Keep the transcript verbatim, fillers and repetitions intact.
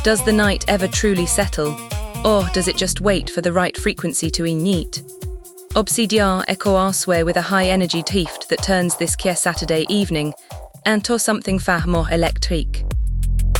Does the night ever truly settle, or does it just wait for the right frequency to ignite? Obsidiar Echo Arsway with a high-energy tift that turns this kia Saturday evening into something far more electric.